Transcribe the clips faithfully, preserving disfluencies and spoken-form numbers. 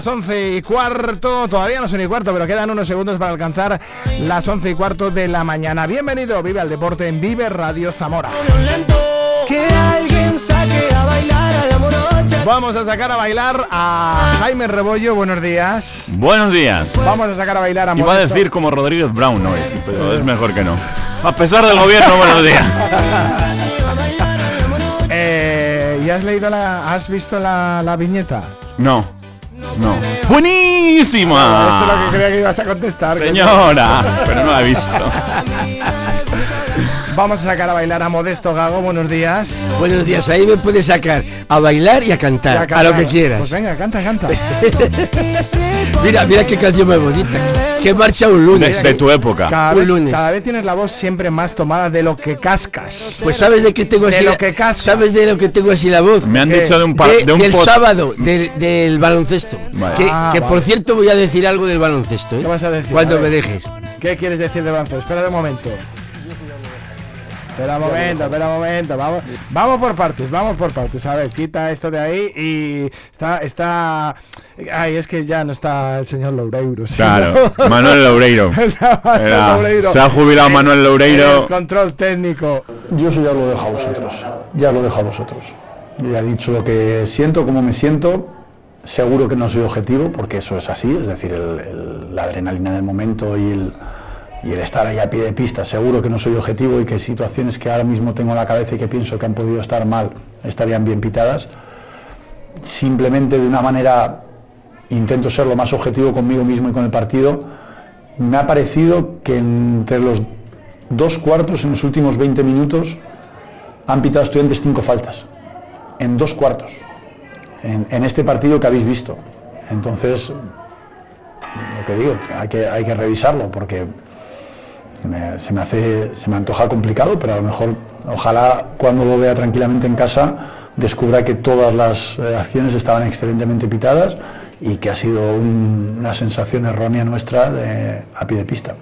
once y cuarto, todavía no son y cuarto, pero quedan unos segundos para alcanzar las once y cuarto de la mañana. Bienvenido, Vive al Deporte en Vive Radio Zamora. Que alguien saque a bailar a la morocha. Vamos a sacar a bailar a Jaime Rebollo, buenos días. Buenos días. Vamos a sacar a bailar a Iba a decir como Rodríguez Brown hoy, pero es mejor que no. A pesar del gobierno, buenos días. eh, ¿Y has leído la, has visto la, la viñeta? No. No. ¡Buenísima! Eso es lo que creía que ibas a contestar. Señora, pero no la he visto. Vamos a sacar a bailar a Modesto Gago, buenos días. Buenos días, ahí me puedes sacar a bailar y a cantar, Y a, a lo que quieras. Pues venga, canta, canta. Mira, mira qué canción más bonita. Que marcha un lunes. De, de tu época. Cada Un vez, lunes. cada vez tienes la voz siempre más tomada de lo que cascas. Pues sabes de qué tengo De así. lo la- que cascas. Sabes de lo que tengo así la voz. Me han ¿Qué? dicho de un, par, De- de un del post. sábado, del, del baloncesto. Vale. Que, Ah, que vale. por cierto voy a decir algo del baloncesto, ¿eh? ¿Qué vas a decir? Cuando A ver. me dejes. ¿Qué quieres decir de baloncesto? Espera un momento. Espera un momento, espera un momento. Vamos, vamos por partes, vamos por partes. A ver, quita esto de ahí y está, está. Ay, es que ya no está el señor Loureiro. ¿sí? Claro, Manuel Loureiro. Está Manuel Era- Loureiro. se ha jubilado El- Manuel Loureiro. el control técnico. Yo eso ya lo dejo a vosotros, ya lo dejo a vosotros. Yo ya he dicho lo que siento, cómo me siento, seguro que no soy objetivo, porque eso es así, es decir, el- el- la adrenalina del momento y el, y el estar ahí a pie de pista, seguro que no soy objetivo y que situaciones que ahora mismo tengo en la cabeza y que pienso que han podido estar mal, estarían bien pitadas. Simplemente de una manera intento ser lo más objetivo conmigo mismo y con el partido. Me ha parecido que entre los dos cuartos, en los últimos veinte minutos, han pitado Estudiantes cinco faltas. En dos cuartos. En, en este partido que habéis visto. Entonces, lo que digo, hay que, hay que revisarlo porque me- se me hace, se me antoja complicado, pero a lo mejor, ojalá cuando lo vea tranquilamente en casa, descubra que todas las eh, acciones estaban excelentemente pitadas y que ha sido un- una sensación errónea nuestra de, a pie de pista.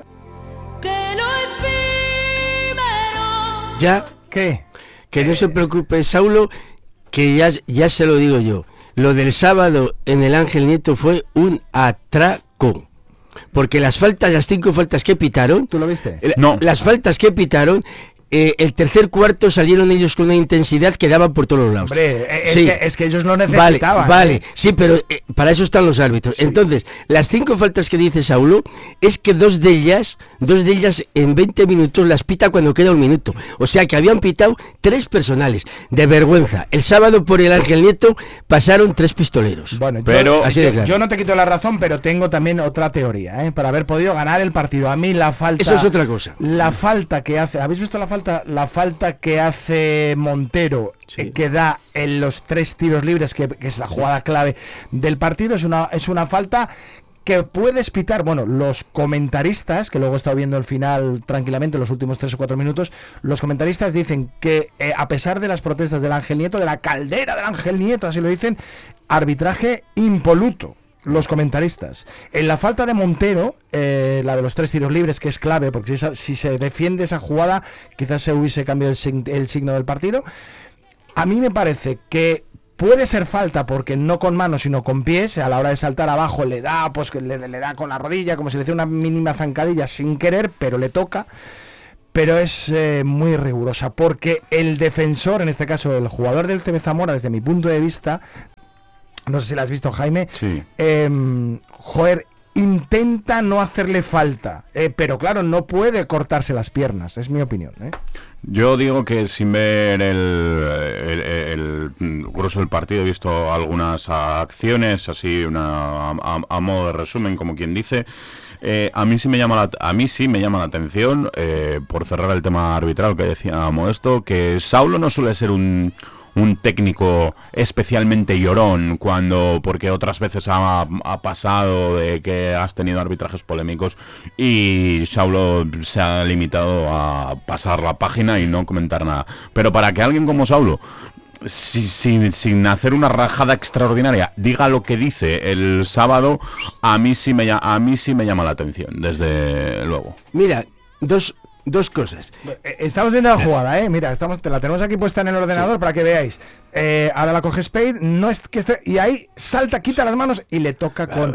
Ya, ¿Qué? que no se preocupe, Saulo, que ya, ya se lo digo yo. Lo del sábado en el Ángel Nieto fue un atraco. Porque las faltas, las cinco faltas que pitaron, ¿Tú lo viste? el- No. las faltas que pitaron, eh, el tercer cuarto salieron ellos con una intensidad que daban por todos los lados. Hombre, eh, es, Sí. que, es que ellos lo Vale, necesitaban. vale, ¿eh? sí, pero eh, para eso están los árbitros. Entonces, las cinco faltas que dice Saulo es que dos de ellas, dos de ellas en veinte minutos las pita cuando queda un minuto. O sea que habían pitado tres personales. De vergüenza. El sábado por el Ángel Nieto pasaron tres pistoleros. Bueno, Pero- yo, Así de claro. yo no te quito la razón, pero tengo también otra teoría, ¿eh? Para haber podido ganar el partido. A mí la falta... Eso es otra cosa. La falta que hace... ¿Habéis visto la falta? La falta que hace Montero, Sí. eh, que da en los tres tiros libres, que, que es la jugada clave del partido, es una, es una falta que puedes pitar. Bueno, los comentaristas, que luego he estado viendo el final tranquilamente, los últimos tres o cuatro minutos, los comentaristas dicen que eh, a pesar de las protestas del Ángel Nieto, de la caldera del Ángel Nieto, así lo dicen, arbitraje impoluto. Los comentaristas. En la falta de Montero, eh, la de los tres tiros libres, que es clave, porque si, esa- si se defiende esa jugada, quizás se hubiese cambiado el, sign- el signo del partido. A mí me parece que puede ser falta porque no con manos sino con pies, a la hora de saltar abajo le da, pues que le, le da con la rodilla, como si le hiciera una mínima zancadilla sin querer, pero le toca. Pero es eh, muy rigurosa, porque el defensor, en este caso el jugador del C B Zamora, desde mi punto de vista, no sé si lo has visto, Jaime, Sí. eh, joder, intenta no hacerle falta, eh, pero claro, no puede cortarse las piernas, es mi opinión, ¿eh? Yo digo que sin ver el, el, el, el grueso del partido, he visto algunas acciones, así una, a, a modo de resumen, como quien dice. Eh, a mí sí me llama la, a mí sí me llama la atención, eh, por cerrar el tema arbitral que decía Modesto, que Saulo no suele ser un... un técnico especialmente llorón, cuando porque otras veces ha, ha pasado de que has tenido arbitrajes polémicos y Saulo se ha limitado a pasar la página y no comentar nada. Pero para que alguien como Saulo, si, sin, sin hacer una rajada extraordinaria, diga lo que dice el sábado, a mí sí me, a mí sí me llama la atención, desde luego. Mira, dos, dos cosas. Estamos viendo la jugada, ¿eh? Mira, estamos, te la tenemos aquí puesta en el ordenador, sí, para que veáis. Eh, ahora la coge Spade, no es que esté, y ahí salta, quita las manos y le toca con...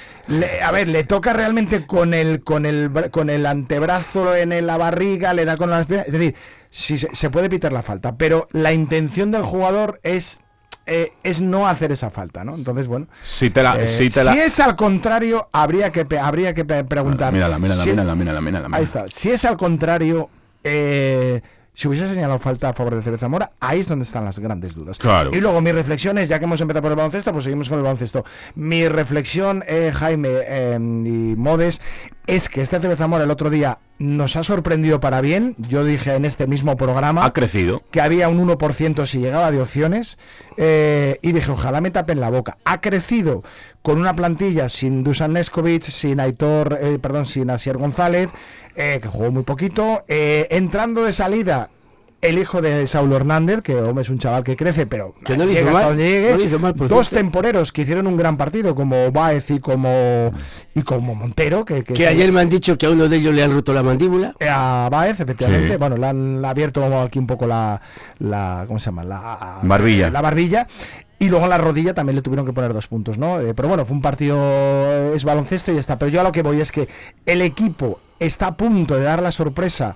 Le, a ver, le toca realmente con el con el con el antebrazo en la barriga, le da con las piernas, es decir, sí, se, se puede pitar la falta, pero la intención del jugador es eh, es no hacer esa falta, ¿no? Entonces, bueno, si te la, eh, si, te la... si es al contrario, habría que habría que preguntar. Mírala, mírala, si, mírala, mírala, mírala, mírala. Ahí está. Si es al contrario, eh, si hubiese señalado falta a favor de C B Zamora, ahí es donde están las grandes dudas. Claro. Y luego mis reflexiones, ya que hemos empezado por el baloncesto, pues seguimos con el baloncesto. Mi reflexión, eh, Jaime eh, y Modes, es que este C B Zamora el otro día nos ha sorprendido para bien. Yo dije en este mismo programa... Ha crecido. Que había un uno por ciento si llegaba de opciones. Eh, y dije, ojalá me tapen la boca. Ha crecido con una plantilla sin Dusan Neskovic, sin Aitor, eh, perdón, sin Asier González, eh, que jugó muy poquito. Eh, entrando de salida... El hijo de Saulo Hernández, que hombre, es un chaval que crece, pero que no llega le hizo hasta mal, donde llegue. no le hizo mal, por Dos cierto. temporeros que hicieron un gran partido, como Báez y como y como Montero, que, que, que ayer me han dicho que a uno de ellos le han roto la mandíbula. A Báez, efectivamente, sí. Bueno, le han abierto aquí un poco la, la ¿cómo se llama? La barbilla. La barbilla. Y luego en la rodilla también le tuvieron que poner dos puntos, ¿no? Eh, pero bueno, fue un partido, es baloncesto y ya está. Pero yo a lo que voy es que el equipo está a punto de dar la sorpresa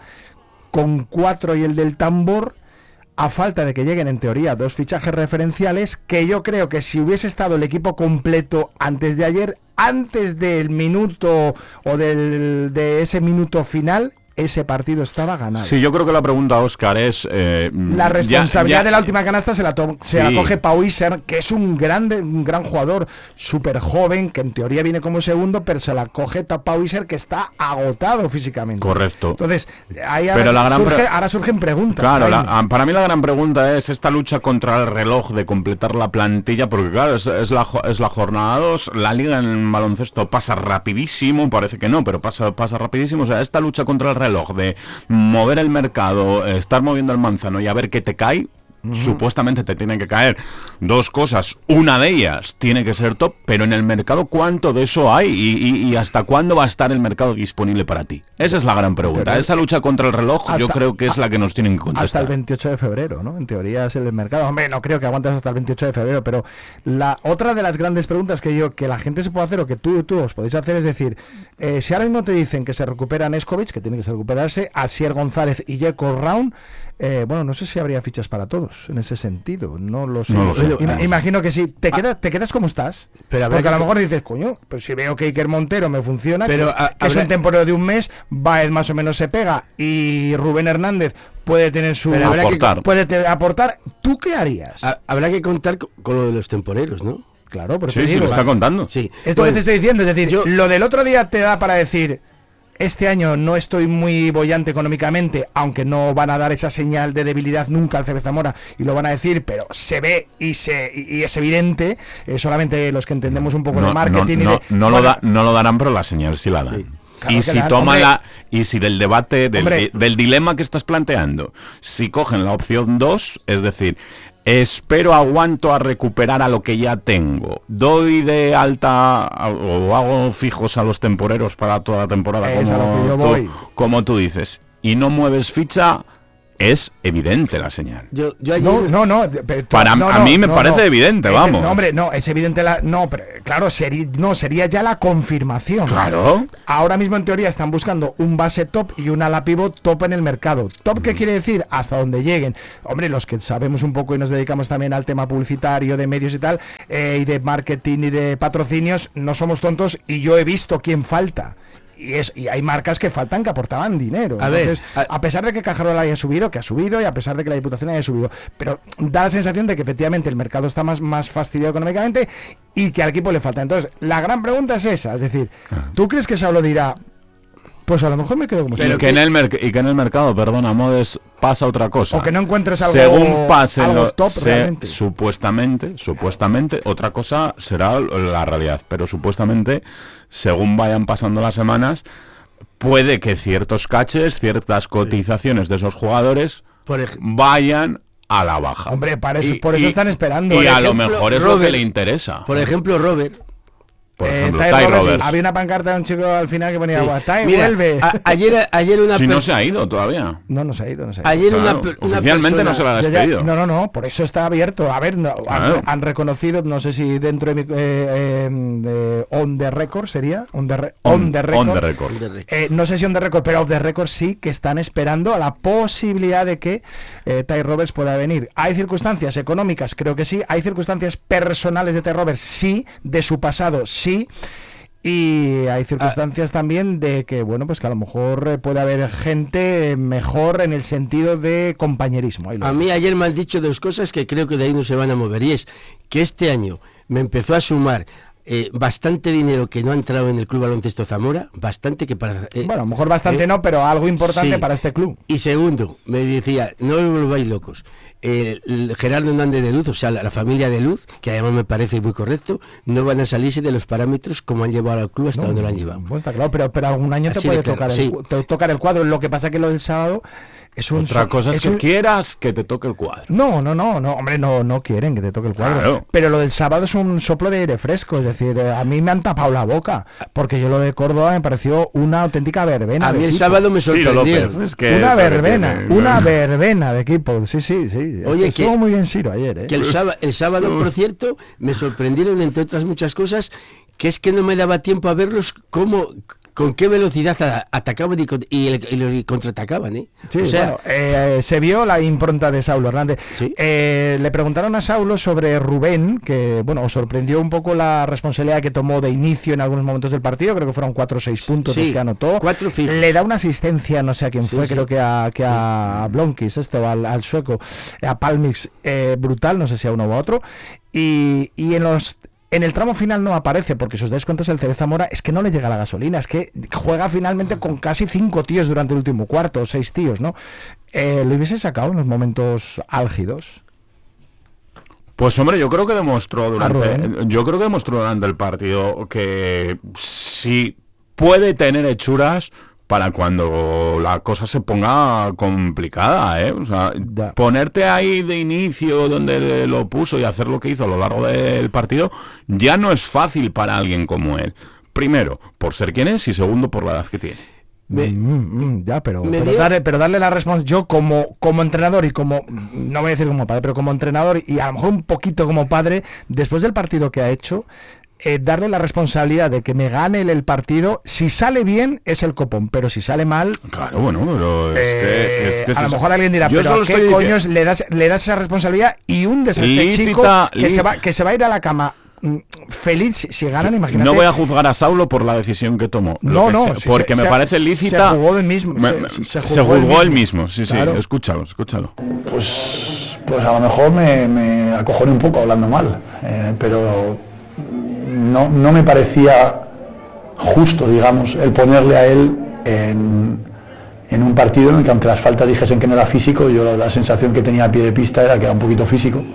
con cuatro y el del tambor, a falta de que lleguen en teoría dos fichajes referenciales, que yo creo que si hubiese estado el equipo completo antes de ayer, antes del minuto o del, de ese minuto final, ese partido estaba ganado. Sí, yo creo que la pregunta, Óscar, es... Eh, la responsabilidad ya, ya, de la última canasta se la, to- sí. se la coge Pau Iser, que es un gran, un gran jugador, súper joven, que en teoría viene como segundo, pero se la coge Pau Iser, que está agotado físicamente. Correcto. Entonces, ahí pero ahora, la gran surge, pre- ahora surgen preguntas. Claro, la, para mí la gran pregunta es esta lucha contra el reloj de completar la plantilla, porque claro, es, es, la, es la jornada dos, la liga en el baloncesto pasa rapidísimo, parece que no, pero pasa, pasa rapidísimo, o sea, esta lucha contra el reloj de mover el mercado, estar moviendo el manzano y a ver qué te cae. Uh-huh. Supuestamente te tienen que caer dos cosas, una de ellas tiene que ser top, pero en el mercado ¿cuánto de eso hay? Y, y, y hasta cuándo va a estar el mercado disponible para ti. Esa es la gran pregunta. Pero esa lucha contra el reloj hasta, yo creo que es la que nos tienen que contestar. Hasta el veintiocho de febrero, ¿no? En teoría es el mercado. Hombre, no creo que aguantes hasta el veintiocho de febrero, pero la otra de las grandes preguntas que yo que la gente se puede hacer o que tú tú os podéis hacer es decir, eh, si ahora mismo te dicen que se recupera Neskovic, que tiene que recuperarse, Asier González y Jacob Round, Eh, bueno, no sé si habría fichas para todos en ese sentido, no lo sé. No lo sé. Ima- imagino que sí. Te quedas, te quedas como estás. Pero porque a lo que... mejor dices, coño, pero si veo que Iker Montero me funciona, pero que, a, que es un temporero de un mes, Baez más o menos se pega y Rubén Hernández puede tener su pero aportar. Que, puede te, aportar. ¿Tú qué harías? A, habrá que contar con, con lo de los temporeros, ¿no? Claro, pero sí, te sí, digo, lo está contando. Sí. Esto Bueno, que te estoy diciendo, es decir, yo... lo del otro día te da para decir, este año no estoy muy bollante económicamente, aunque no van a dar esa señal de debilidad nunca al C B Zamora y lo van a decir, pero se ve y se y, y es evidente, eh, solamente los que entendemos un poco no, de marketing no, y de, no, no, bueno, lo da, no lo darán, pero la señal sí la dan. Sí. Claro y que si dan, toman hombre. la y si del debate del, Hombre. del dilema que estás planteando, si cogen la opción dos, es decir, espero, aguanto a recuperar a lo que ya tengo, doy de alta a, o hago fijos a los temporeros para toda la temporada, Es a lo que yo como, voy. tú, como tú dices, y no mueves ficha, es evidente la señal. Yo, yo ayer... No, no, no, pero, Para no, a no, mí me no, parece no. evidente, Es, vamos. No, hombre, no, es evidente la, no, pero claro, sería, no, sería ya la confirmación. Claro. Ahora mismo en teoría están buscando un base top y un ala pivot top en el mercado. Top, ¿qué quiere decir? Hasta donde lleguen. Hombre, los que sabemos un poco y nos dedicamos también al tema publicitario, de medios y tal, eh, y de marketing y de patrocinios, no somos tontos y yo he visto quién falta. Y, es, y hay marcas que faltan que aportaban dinero. A Entonces, ver, a... a pesar de que Cajarola haya subido, que ha subido, y a pesar de que la Diputación haya subido, pero da la sensación de que efectivamente el mercado está más, más fastidiado económicamente y que al equipo le falta. Entonces, la gran pregunta es esa, es decir, ¿tú crees que Saulo dirá, pues a lo mejor me quedo como Pero que en el merc- y que en el mercado, perdona, Modes, pasa otra cosa. O que no encuentres algo, según pasen algo lo- top se- realmente. supuestamente, supuestamente, otra cosa será la realidad, pero supuestamente, según vayan pasando las semanas, puede que ciertos caches, ciertas cotizaciones de esos jugadores Por ej- vayan a la baja. Hombre, para eso, Y- por eso y- están esperando. Y Por a lo ejemplo, mejor es lo que Robert, le interesa. Por ejemplo, Robert, por Eh, ejemplo, Ty Ty Roberts, Roberts. había una pancarta de un chico al final que ponía, Sí. Ty, Mira, vuelve. a- ayer, ayer una Si per- no se ha ido todavía. No, no se ha ido, no se ha ido. ayer Claro, una, per- una oficialmente persona- no se la ha Ya, ya, despedido. no, no, no, por eso está abierto. A ver, no, Claro. han, han reconocido, no sé si dentro de, mi- eh, eh, de On the Record sería, On the, re- On- on the Record. on the record. Eh, no sé si On the Record, pero Off the Record sí que están esperando a la posibilidad de que eh, Ty Roberts pueda venir. ¿Hay circunstancias económicas? Creo que sí. ¿Hay circunstancias personales de Ty Roberts? Sí. De su pasado, sí. Y hay circunstancias Ah. también de que, bueno, pues que a lo mejor eh, puede haber gente mejor en el sentido de compañerismo. Ahí lo A dejo. mí ayer me han dicho dos cosas que creo que de ahí no se van a mover, y es que este año me empezó a sumar eh, bastante dinero que no ha entrado en el Club Baloncesto Zamora, bastante que para... eh, Bueno, a lo mejor bastante eh, no, pero algo importante sí. para este club. Y segundo, me decía, no os volváis locos. Eh, el Gerardo Hernández de Luz, o sea, la, la familia de Luz, que además me parece muy correcto, no van a salirse de los parámetros como han llevado al club hasta No, donde lo han llevado. pues está claro, pero, pero algún año te Así puede de claro, tocar, el, sí. cu- te tocar el cuadro. Lo que pasa que lo del sábado es un... Otra so- cosa es, que un- quieras que te toque el cuadro. No, no, no, no, hombre, no, no quieren que te toque el cuadro. Claro. Pero lo del sábado es un soplo de aire fresco, es decir, eh, a mí me han tapado la boca, porque yo lo de Córdoba me pareció una auténtica verbena. A de mí el equipo. sábado me Ciro sorprendió. López, es que Una es lo que verbena, tiene, una ¿no? verbena de equipo, sí, sí, sí. Oye, Estuvo que- muy bien Ciro ayer, ¿eh? Que el sábado, el sábado, por cierto, me sorprendieron, entre otras muchas cosas, que es que no me daba tiempo a verlos cómo, con qué velocidad a- atacaban y, con- y, el- y lo- y contraatacaban, ¿eh? Sí, o sea, bueno, eh, se vio la impronta de Saulo Hernández. Sí. Eh, le preguntaron a Saulo sobre Rubén, que bueno, os sorprendió un poco la responsabilidad que tomó de inicio en algunos momentos del partido, creo que fueron cuatro o seis puntos Sí, los que anotó. cuatro fijos. Le da una asistencia, no sé a quién Sí, fue, sí. creo que a, que a Blonkis, esto, al, al sueco, a Palmix, eh, brutal, no sé si a uno u a otro. Y, y en los... En el tramo final no aparece, porque si os dais cuenta, el C B Zamora es que no le llega la gasolina, es que juega finalmente con casi cinco tíos durante el último cuarto, o seis tíos, ¿no? Eh, ¿Lo hubiese sacado en los momentos álgidos? Pues hombre, yo creo que demostró durante, Rubén. yo creo que demostró durante el partido que sí puede tener hechuras para cuando la cosa se ponga complicada, ¿eh? O sea, Ya. ponerte ahí de inicio donde lo puso y hacer lo que hizo a lo largo del partido ya no es fácil para alguien como él. Primero, por ser quien es, y segundo, por la edad que tiene. me- Mm, mm, ya, pero, me pero, dio- darle, pero darle la responsabilidad, yo como, como entrenador y como, no voy a decir como padre, pero como entrenador y a lo mejor un poquito como padre, después del partido que ha hecho, eh, darle la responsabilidad de que me gane el, el partido, si sale bien es el copón, pero si sale mal... Claro, bueno, pero es eh, que... Es que es a lo eso. mejor alguien dirá, Yo pero solo ¿a qué estoy coños diciendo- le das, le das esa responsabilidad y hundes a este Lícita, chico que lí- se, va, que se va a ir a la cama mm, feliz si, si ganan, imagínate. No voy a juzgar a Saulo por la decisión que tomó. No, Lo que no, sé, sí, porque se- me se- parece se lícita. jugó él mismo, Me- se- me- se se jugó él juzgó él mismo. mismo. Sí, Claro. sí, escúchalo, escúchalo. Pues, pues a lo mejor me, me acojoné un poco hablando mal, eh, pero no, no me parecía justo, digamos, el ponerle a él en, en un partido en el que, aunque las faltas dijesen que no era físico, yo la, la sensación que tenía a pie de pista era que era un poquito físico.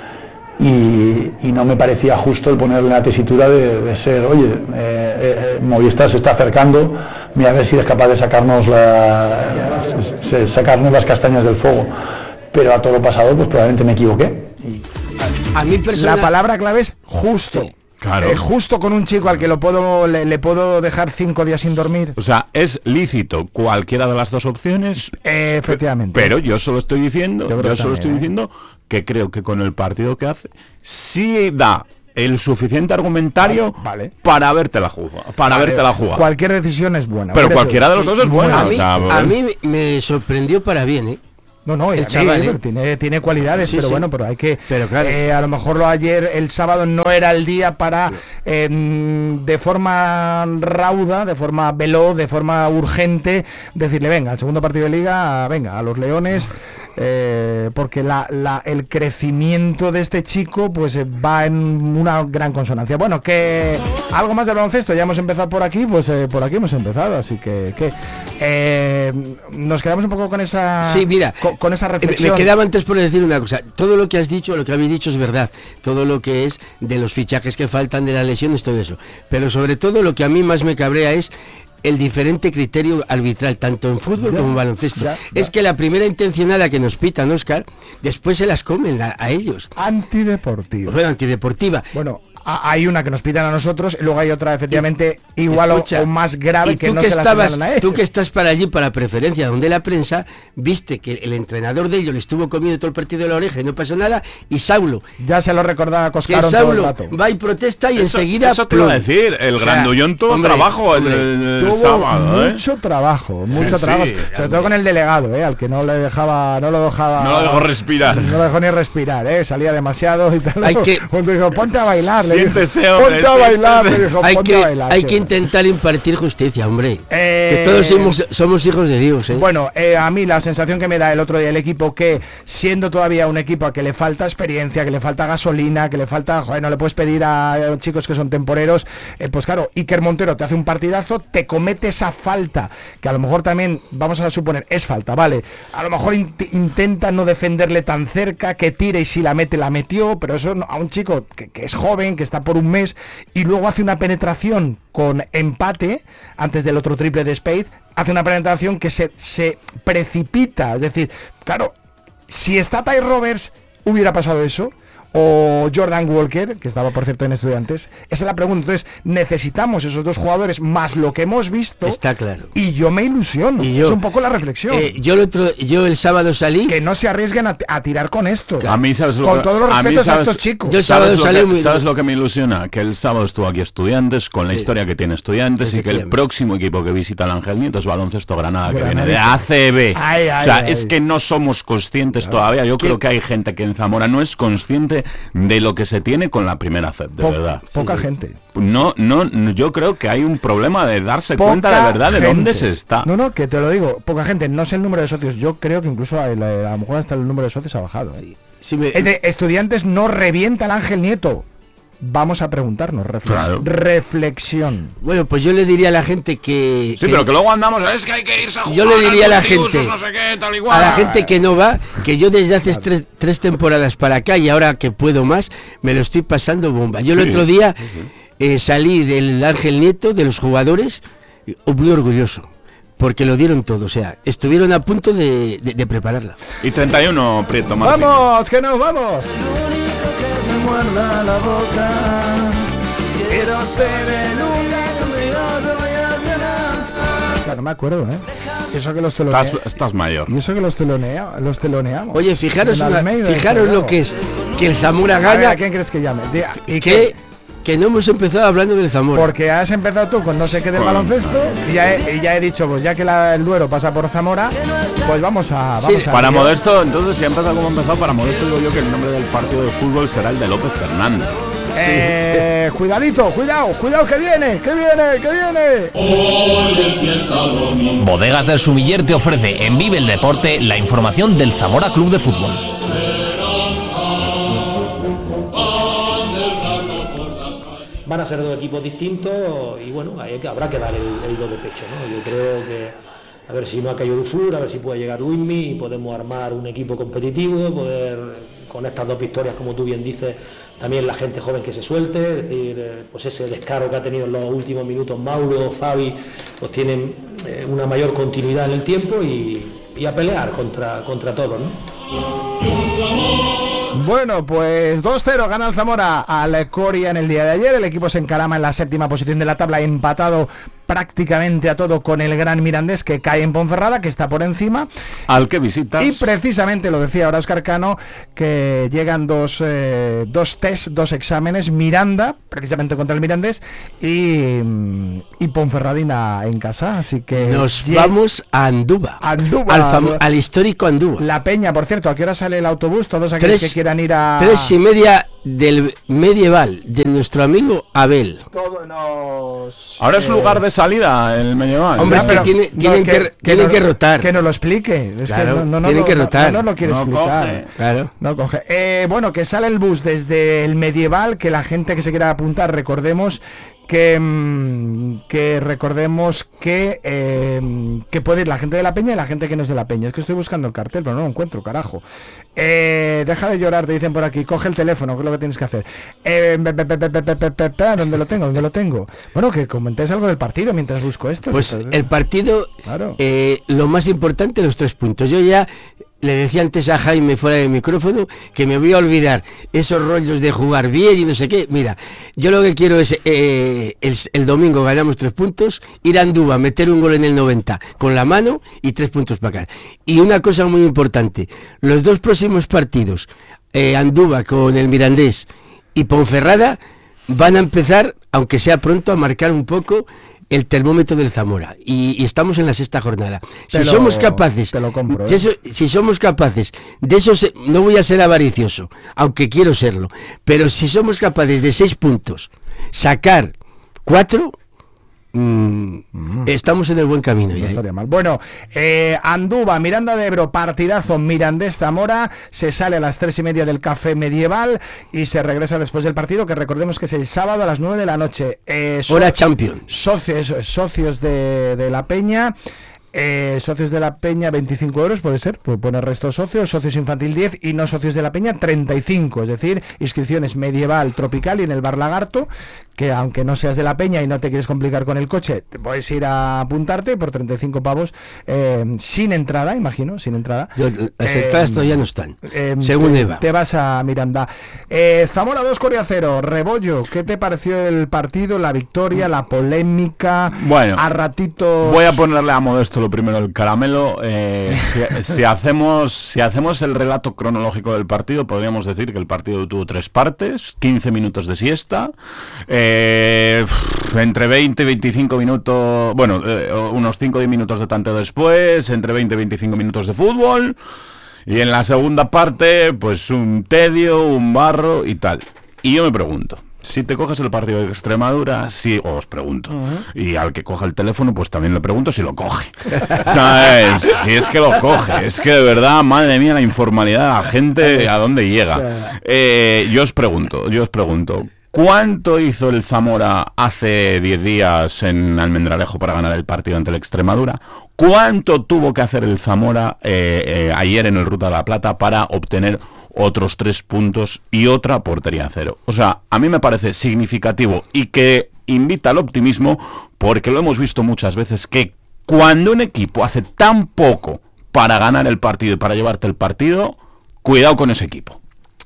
Y, y no me parecía justo el ponerle en la tesitura de, de ser, oye, eh, eh, Movistar se está acercando, mira a ver si es capaz de sacarnos, la, se- sacarnos las castañas del fuego. Pero a todo lo pasado, pues probablemente me equivoqué. Y, a mí La personal, palabra clave es justo. Sí. Claro. Eh, justo con un chico al que lo puedo le, le puedo dejar cinco días sin dormir. O sea, es lícito cualquiera de las dos opciones, Eh, efectivamente. pero yo solo estoy diciendo, Yo yo, creo solo también, estoy ¿eh? diciendo que creo que con el partido que hace sí da el suficiente argumentario Vale. para verte la jugada, para Vale, verte la jugada. Cualquier decisión es buena. Pero Por eso- cualquiera de los dos es buena. a o mí, sea, a mí me- me sorprendió para bien, ¿eh? No, no, y El a mí, chaval, eh, ¿eh? tiene, tiene cualidades, Sí, pero sí. bueno, pero hay que... Pero claro. eh, a lo mejor lo ayer, el sábado, no era el día para, eh, de forma rauda, de forma veloz, de forma urgente, decirle, venga, al segundo partido de liga, venga, a los Leones, eh, porque la, la, el crecimiento de este chico pues eh, va en una gran consonancia. Bueno, que algo más del baloncesto, ya hemos empezado por aquí, pues eh, por aquí hemos empezado, así que, que eh, nos quedamos un poco con esa... Sí, mira, con, con esa Eh, me- reflexión. Me quedaba antes por decir una cosa. Todo lo que has dicho, lo que habéis dicho es verdad. Todo lo que es de los fichajes que faltan, de las lesiones, todo eso. Pero sobre todo lo que a mí más me cabrea es el diferente criterio arbitral, tanto en fútbol Ya, como en baloncesto. ya, Es ya. que la primera intencionada que nos pitan, Óscar, después se las comen a, a ellos. Antideportivo. Bueno, antideportiva. Bueno, hay una que nos pitan a nosotros y luego hay otra efectivamente y, igual escucha, o, o más grave y que tú no que se la estabas, señalan a él. tú que estás para allí para preferencia donde la prensa, viste que el entrenador de ellos le estuvo comiendo todo el partido de la oreja y no pasó nada, y Saulo, ya se lo recordaba que Coscarón todo el Saulo rato. va y protesta y Eso, enseguida eso te iba a plum. decir, el O sea, grandullón tuvo hombre, trabajo el, hombre, el- el Tuvo sábado, ¿eh? mucho trabajo, mucho sí, trabajo, hombre. sobre todo con el delegado, ¿eh? Al que no le dejaba, no lo dejaba, No lo dejó respirar. no lo dejó ni respirar, ¿eh? Salía demasiado y tal. Hay que- Cuando dijo, ponte a bailar, le dijo, Siéntese, hombre, ponte a bailar, siéntese. le dijo, Hay ponte a que, bailar. hay tío. que intentar impartir justicia, hombre. Eh, Que todos somos, somos hijos de Dios, ¿eh? Bueno, eh, a mí la sensación que me da el otro día el equipo, que siendo todavía un equipo a que le falta experiencia, que le falta gasolina, que le falta, joder, no le puedes pedir a, a chicos que son temporeros, eh, pues claro, Iker Montero te hace un partidazo, te comete esa falta, que a lo mejor también, vamos a suponer, es falta, vale, a lo mejor in- intenta no defenderle tan cerca, que tire y si la mete, la metió, pero eso no- a un chico que, que es joven, que está por un mes, y luego hace una penetración con empate, antes del otro triple de Spade, hace una penetración que se, se precipita, es decir, claro, si está Ty Roberts, hubiera pasado eso, o Jordan Walker, que estaba por cierto en Estudiantes, esa es la pregunta. Entonces necesitamos esos dos jugadores más lo que hemos visto, Está claro. y yo me ilusiono, Y yo- es un poco la reflexión, Eh, yo el otro, yo el sábado salí. que no se arriesguen a, a tirar con esto, A mí, ¿sabes lo con que- todos los a mí, respetos a, ¿sabes- estos chicos. Yo el sábado ¿Sabes, lo salí que, muy- ¿Sabes lo que me ilusiona? Que el sábado estuvo aquí Estudiantes, con la Sí. historia que tiene Estudiantes, y que el Efectivamente. próximo equipo que visita el Ángel Nieto es Baloncesto Granada, que Granada. viene de A C B. Ay, ay, o sea, ay. es que no somos conscientes todavía. Yo creo que hay gente que en Zamora no es consciente de lo que se tiene con la primera C E P, de Po- verdad. poca gente. No, no, no, yo creo que hay un problema de darse Poca cuenta de verdad de gente. dónde se está. No, no, que te lo digo, poca gente, no sé el número de socios, yo creo que incluso a, la- a lo mejor hasta el número de socios ha bajado. ¿eh? Si me- Es de, Estudiantes no revienta al Ángel Nieto. Vamos a preguntarnos, reflex- Claro. reflexión. Bueno, pues yo le diría a la gente que... Sí, que- pero que luego andamos, es que hay que irse a jugar. Yo le diría a la al multiusos, gente- no sé qué, tal y cual. a la gente que no va, que yo desde hace tres, tres temporadas para acá y ahora que puedo más, me lo estoy pasando bomba. Yo el Sí, otro día eh, salí del Ángel Nieto, de los jugadores, eh, muy orgulloso, porque lo dieron todo, o sea, estuvieron a punto de, de- de prepararla. Y treinta y uno, Prieto Martín. ¡Vamos, que nos vamos! muerda la boca. Quiero ser el único que yo te voy a ganar. Claro, no me acuerdo, ¿eh? Eso que los Estás, teloneamos. estás mayor. Y eso que los, telonea, los teloneamos. Oye, fijaros, En una- Almeida, fijaros desde lo luego. que es que el Zamora A ver, gana, ¿a quién crees que llame? Di- ¿Y que, que no hemos empezado hablando del Zamora. Porque has empezado tú con no sé qué del Con- baloncesto y ya he, y ya he dicho, pues ya que la- el Duero pasa por Zamora, pues vamos a... Vamos Sí, a Para ello. Modesto, entonces, si ha empezado como ha empezado, para Modesto digo yo que el nombre del partido de fútbol será el de López Fernández. Eh, cuidadito, cuidado, cuidado que viene, que viene, que viene. Bodegas del Sumiller te ofrece en Vive el Deporte la información del Zamora Club de Fútbol. Van a ser dos equipos distintos y bueno, hay que, habrá que dar el, el do de pecho, ¿no? Yo creo que a ver si no ha caído Dufour, a ver si puede llegar Luismi y podemos armar un equipo competitivo, poder con estas dos victorias, como tú bien dices, también la gente joven que se suelte, es decir, eh, pues ese descaro que ha tenido en los últimos minutos Mauro, Fabi, pues tienen eh, una mayor continuidad en el tiempo y, y a pelear contra, contra todos, ¿no? Bueno, pues dos cero gana el Zamora al Coria en el día de ayer. El equipo se encarama en la séptima posición de la tabla, empatado prácticamente a todo con el Gran Mirandés, que cae en Ponferrada, que está por encima. Al que visitas. Y precisamente lo decía ahora Óscar Cano, que llegan dos, eh, dos test, dos exámenes, Miranda, precisamente contra el Mirandés, y, mm, y Ponferradina en casa, así que... Nos lle- vamos a Andúba, Andúba. al, famo- al histórico Andúba. La Peña, por cierto, ¿a qué hora sale el autobús? Todos aquellos Tres- que quieran ir a... Tres y media del medieval, de nuestro amigo Abel. Todo nos... Ahora es eh, lugar de salida el medieval. Hombre, Ya, es que pero- tiene- no, tienen que, tienen nos- que rotar. Que nos lo explique. Es Claro, que no, no, no, tienen no, que no, rotar. No, no lo quiere No explicar. coge. Claro. No coge. Eh, bueno, que sale el bus desde el medieval, que la gente que se quiera apuntar, recordemos que, mm, que recordemos que eh, que puede ir la gente de la Peña y la gente que no es de la Peña. Es que estoy buscando el cartel, pero no lo encuentro, carajo. Eh, deja de llorar, te dicen por aquí, coge el teléfono, que es lo que tienes que hacer. Eh, pe- pe- pe- pe- pe- pe- pe- pe- ¿Dónde lo tengo? ¿Dónde lo tengo? Bueno, que comentéis algo del partido mientras busco esto. Pues que- el partido, Claro. eh, lo más importante, los tres puntos. Yo ya le decía antes a Jaime fuera del micrófono que me voy a olvidar esos rollos de jugar bien y no sé qué. Mira, yo lo que quiero es eh, el, el domingo ganamos tres puntos, ir a Andúba, meter un gol en el noventa con la mano y tres puntos para acá. Y una cosa muy importante, los dos próximos partidos, eh, Andúba con el Mirandés y Ponferrada, van a empezar, aunque sea pronto, a marcar un poco el termómetro del Zamora y, y estamos en la sexta jornada. Si Te lo- somos capaces, te lo compro, de ¿eh? eso- si somos capaces de eso, se- no voy a ser avaricioso, aunque quiero serlo, pero si somos capaces de seis puntos sacar cuatro, mm, estamos en el buen camino No ya, ¿eh? estaría mal. Bueno, eh, Andúba, Miranda de Ebro, partidazo, Mirandés Zamora, se sale a las tres y media del Café Medieval y se regresa después del partido, que recordemos que es el sábado a las nueve de la noche. Eh, so- Hora Champion. Socios, eso es, socios de, de la Peña. Eh, socios de la Peña veinticinco euros, puede ser, puede poner resto socios, socios infantil diez y no socios de la Peña treinta y cinco, es decir, inscripciones medieval, tropical y en el Bar Lagarto, que aunque no seas de la Peña y no te quieres complicar con el coche, te puedes ir a apuntarte por treinta y cinco pavos, eh, sin entrada, imagino, sin entrada. Yo- Las Eh, entradas todavía no están, eh, según te, Eva. te vas a Miranda. Eh, Zamora dos, Coria cero. Rebollo, ¿qué te pareció el partido, la victoria, la polémica? Bueno, a ratitos. Voy a ponerle a Modesto lo primero el caramelo. Eh, si, si hacemos si hacemos el relato cronológico del partido, podríamos decir que el partido tuvo tres partes, quince minutos de siesta, eh, entre veinte y veinticinco minutos, bueno, eh, unos cinco o diez minutos de tanteo después, entre veinte y veinticinco minutos de fútbol, y en la segunda parte, pues un tedio, un barro y tal. Y yo me pregunto, si te coges el partido de Extremadura, sí, os pregunto. Y al que coja el teléfono, pues también le pregunto si lo coge. ¿Sabes? Si es que lo coge. Es que de verdad, madre mía, la informalidad, la gente, ¿a dónde llega? Eh, yo os pregunto, yo os pregunto. ¿Cuánto hizo el Zamora hace diez días en Almendralejo para ganar el partido ante el Extremadura? ¿Cuánto tuvo que hacer el Zamora eh, eh, ayer en el Ruta de la Plata para obtener otros tres puntos y otra portería a cero? O sea, a mí me parece significativo y que invita al optimismo, porque lo hemos visto muchas veces que cuando un equipo hace tan poco para ganar el partido y para llevarte el partido, cuidado con ese equipo.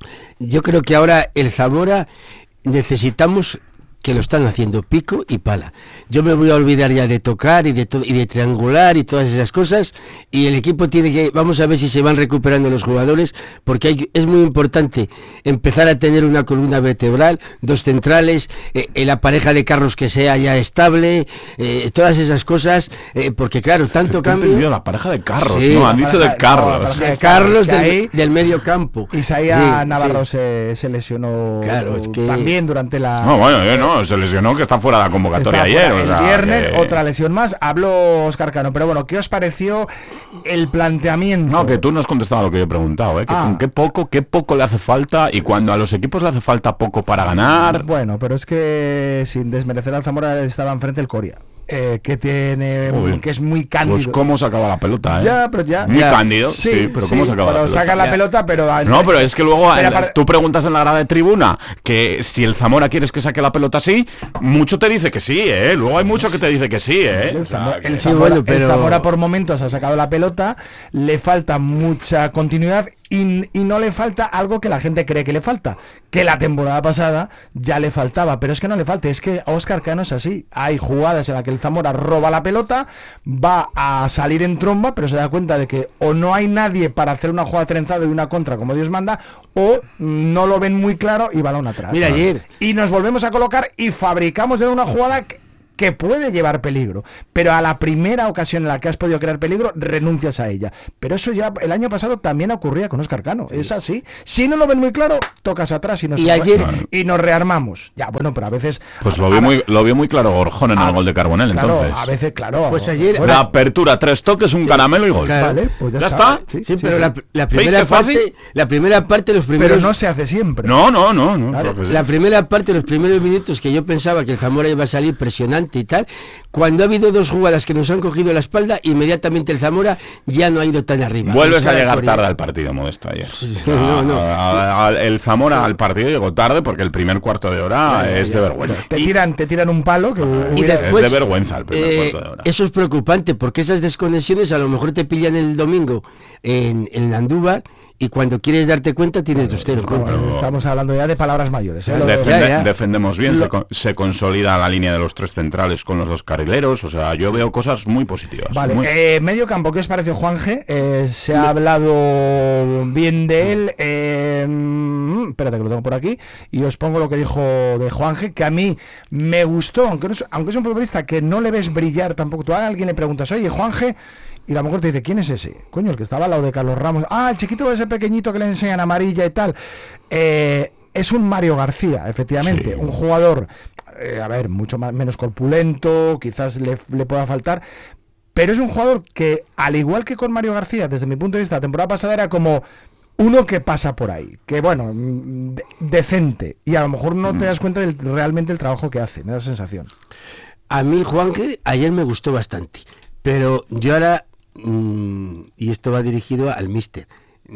Yo creo que ahora el Zamora necesitamos, que lo están haciendo, pico y pala. Yo me voy a olvidar ya de tocar y de todo y de triangular y todas esas cosas, y el equipo tiene que, vamos a ver si se van recuperando los jugadores, porque hay, es muy importante empezar a tener una columna vertebral, dos centrales, eh, eh, la pareja de Carlos que sea ya estable, eh, todas esas cosas, eh, porque claro, tanto Te he cambio. entendido la pareja de Carlos, Sí, ¿no? la Han dicho pareja- de Carlos. no, la pareja de de Carlos que del, ahí- del medio campo. Isaías Sí, Navarro sí. Se, se lesionó Claro, es que- también durante la... No, bueno, yo no, se lesionó, que está fuera de la convocatoria Está ayer. fuera o el sea, viernes, que- otra lesión más. Habló Óscar Cano, pero bueno, ¿qué os pareció el planteamiento? No, que tú no has contestado a lo que yo he preguntado, ¿eh? Que Ah. con qué poco, qué poco le hace falta, y cuando a los equipos le hace falta poco para ganar. Bueno, pero es que sin desmerecer al Zamora estaba enfrente el Coria, eh, que tiene, Joder. que es muy cándido. Pues cómo sacaba la pelota, ¿eh? Ya, pero ya. Muy ya. cándido, sí, pero cómo sacaba la pero pelota. saca la Ya. pelota, pero No, pero es que luego Pero en- aparte- tú preguntas en la grada de tribuna que si el Zamora quieres que saque la pelota así, mucho te dice que sí, ¿eh? Luego hay mucho que te dice que sí, ¿eh? El O sea, Zamora, que- el Sí, Zamora- bueno, el pero- Zamora por momentos ha sacado la pelota, le falta mucha continuidad y, y no le falta algo que la gente cree que le falta, que la temporada pasada ya le faltaba, pero es que no le falta, es que a Óscar Cano es así, hay jugadas en las que el Zamora roba la pelota, va a salir en tromba, pero se da cuenta de que o no hay nadie para hacer una jugada trenzada y una contra como Dios manda, o no lo ven muy claro y balón atrás. Mira, ayer- Y nos volvemos a colocar y fabricamos de una jugada que, que puede llevar peligro, pero a la primera ocasión en la que has podido crear peligro, renuncias a ella. Pero eso ya el año pasado también ocurría con Óscar Cano, es así. Si no lo ven muy claro, tocas atrás y nos, Y ayer- y nos rearmamos. Ya, bueno, pero a veces... Pues a- lo vio a- muy, lo vio muy claro Gorjón en a- el gol de Carbonell, claro, entonces. a veces, claro. Pues ayer- bueno, La apertura, tres toques, un caramelo y gol. Claro. vale, pues ya, ¿Ya está. está? Sí, Sí, sí, pero sí. la, la ¿Veis primera qué fácil? parte, la primera parte, los Pero primeros, no se hace siempre. No, no, no, no. Claro. Pues sí. la primera parte, los primeros minutos que yo pensaba que el Zamora iba a salir presionando adelante y tal. Cuando ha habido dos jugadas que nos han cogido la espalda, inmediatamente el Zamora ya no ha ido tan arriba. Vuelves o sea, a llegar por... tarde al partido, Modesto, ayer. Sí, no, no. A, a, a, el Zamora al partido llegó tarde porque el primer cuarto de hora ya, es ya, de vergüenza. Te tiran, te tiran un palo que y hubiera... después, es de vergüenza el primer eh, cuarto de hora. Eso es preocupante porque esas desconexiones a lo mejor te pillan el domingo en, en Andújar y cuando quieres darte cuenta tienes dos cero. Bueno, estamos hablando ya de palabras mayores. ¿eh? Defende, ya, ya. Defendemos bien, Lo... se, con, se consolida la línea de los tres centrales con los dos carrileros, o sea, yo veo cosas muy positivas. Vale, muy... Eh, medio campo, ¿qué os pareció Juanje? Eh, se ha hablado bien de él, eh, mmm, espérate que lo tengo por aquí, y os pongo lo que dijo de Juanje, que a mí me gustó, aunque, no es, aunque es un futbolista que no le ves brillar tampoco. Tú a alguien le preguntas, oye, Juanje... Y a lo mejor te dice, ¿quién es ese? Coño, el que estaba al lado de Carlos Ramos. Ah, el chiquito ese pequeñito que le enseñan amarilla y tal. Eh, es un Mario García, efectivamente. Sí. Un jugador, eh, a ver, mucho más, menos corpulento, quizás le, le pueda faltar. Pero es un jugador que, al igual que con Mario García, desde mi punto de vista, la temporada pasada era como... uno que pasa por ahí, que bueno, de, decente. Y a lo mejor no te das cuenta del, realmente el trabajo que hace. Me da sensación. A mí, Juanje, ayer me gustó bastante. Pero yo ahora... y esto va dirigido al míster.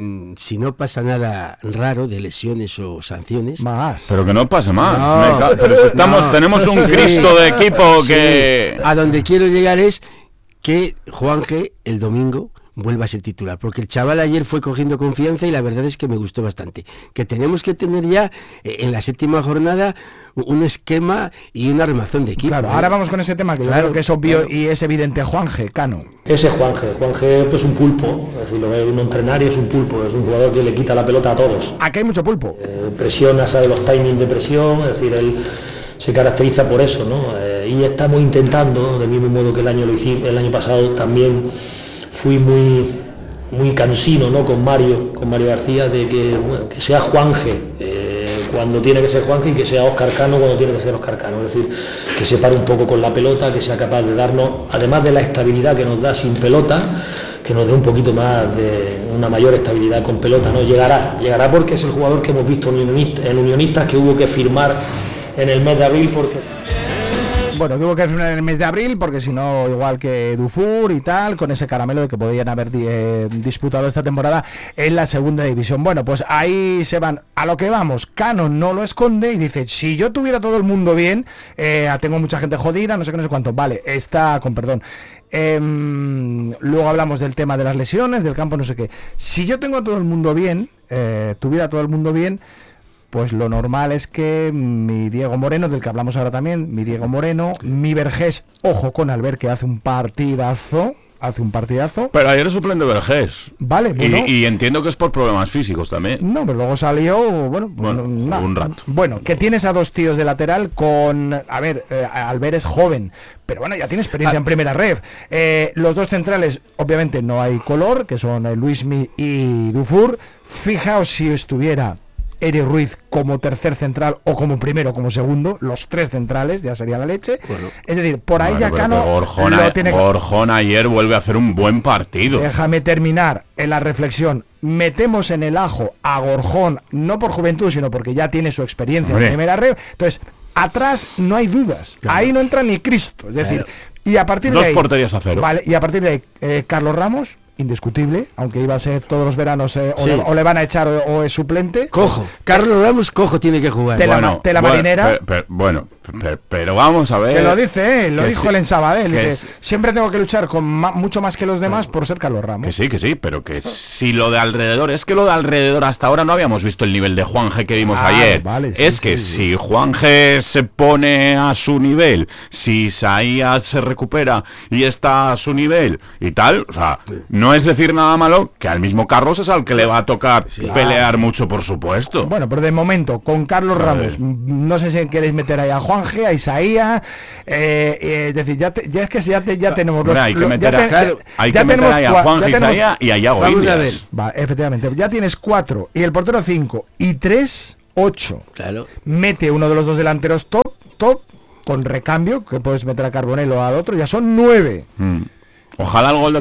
Si no pasa nada raro de lesiones o sanciones, más. Pero que no pase más. No, Me, pero estamos, no, tenemos un sí, Cristo de equipo sí. que. A donde quiero llegar es que Juanje el domingo vuelva a ser titular, porque el chaval ayer fue cogiendo confianza y la verdad es que me gustó bastante. Que tenemos que tener ya eh, en la séptima jornada un esquema y una armazón de equipo. Claro, ¿eh? ahora vamos con ese tema que claro, yo creo que es obvio claro. Y es evidente. Juanje, Cano. Ese Juanje, Juanje pues un pulpo, es decir, lo ve uno entrenar y es un pulpo, es un jugador que le quita la pelota a todos. Aquí hay mucho pulpo. Eh, presiona, sabe los timings de presión, es decir, él se caracteriza por eso, ¿no? Eh, y estamos intentando, del mismo modo que el año lo hicimos, el año pasado también fui muy muy cansino, ¿no? con Mario con Mario García, de que, bueno, que sea Juanje eh, cuando tiene que ser Juanje y que sea Óscar Cano cuando tiene que ser Óscar Cano, es decir, que se pare un poco con la pelota, que sea capaz de darnos, además de la estabilidad que nos da sin pelota, que nos dé un poquito más de una mayor estabilidad con pelota, ¿no? Llegará, llegará porque es el jugador que hemos visto en Unionistas, en Unionistas que hubo que firmar en el mes de abril porque... Bueno, tuvo que firmar en el mes de abril porque si no, igual que Dufour y tal, con ese caramelo de que podían haber eh, disputado esta temporada en la segunda división. Bueno, pues ahí se van. A lo que vamos, Cano no lo esconde y dice, si yo tuviera todo el mundo bien, eh, tengo mucha gente jodida, no sé qué, no sé cuánto. Vale, está con perdón. Eh, luego hablamos del tema de las lesiones, del campo, no sé qué. Si yo tengo a todo el mundo bien, eh, tuviera todo el mundo bien, pues lo normal es que mi Diego Moreno, del que hablamos ahora también, mi Diego Moreno, mi Vergés, ojo con Albert, que hace un partidazo, hace un partidazo. Pero ayer es suplente Vergés. Vale, bueno. Y, y entiendo que es por problemas físicos también. No, pero luego salió, bueno, bueno nah, un rato. Bueno, que tienes a dos tíos de lateral con, a ver, eh, Albert es joven, pero bueno, ya tiene experiencia ah. en primera ref. Eh, los dos centrales, obviamente no hay color, que son eh, Luismi y Dufour. Fijaos si estuviera Eric Ruiz como tercer central o como primero o como segundo, los tres centrales, ya sería la leche. Bueno, es decir, por ahí bueno, ya Cano Borjón, lo tiene que... Borjón ayer vuelve a hacer un buen partido. Déjame terminar en la reflexión. Metemos en el ajo a Borjón, no por juventud, sino porque ya tiene su experiencia Hombre. en primera red. Entonces, atrás no hay dudas. Claro. Ahí no entra ni Cristo. Es decir, claro. y a partir Dos de ahí... Dos porterías a cero. Vale, y a partir de ahí, eh, Carlos Ramos... indiscutible, aunque iba a ser todos los veranos eh, sí. o, le, o le van a echar o, o es suplente. Cojo, Carlos Ramos cojo tiene que jugar. Tela, bueno, tela bueno, marinera. Pero, pero, bueno, pero, pero vamos a ver. Que lo dice, eh, lo dijo sí, él en Sabadell. Dice, es, siempre tengo que luchar con ma, mucho más que los demás por ser Carlos Ramos. Que sí, que sí, pero que si lo de alrededor, es que lo de alrededor hasta ahora no habíamos visto el nivel de Juanje que vimos ah, ayer. Vale, sí, es sí, que sí, si Juanje se pone a su nivel, si Isaías se recupera y está a su nivel y tal, o sea, no es decir nada malo, que al mismo Carlos es al que le va a tocar sí, pelear claro. mucho, por supuesto. Bueno, pero de momento, con Carlos Ramos, no sé si queréis meter ahí a Juanje, a Isaías, eh, eh, es decir, ya, te, ya es que ya, te, ya tenemos los... Hombre, hay que meter, ya a, claro, hay ya que meter ahí a Juanje, Isaías y a Iago Indias. Va, efectivamente, ya tienes cuatro, y el portero cinco, y tres, ocho. Claro. Mete uno de los dos delanteros top, top, con recambio, que puedes meter a Carbonell o al otro, ya son nueve. Mm. Ojalá el gol de